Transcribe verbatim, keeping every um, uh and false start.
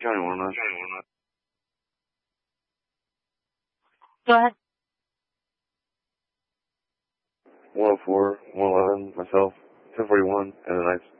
County one oh nine. Go ahead. one oh four, one eleven, myself, ten forty-one, and the nights.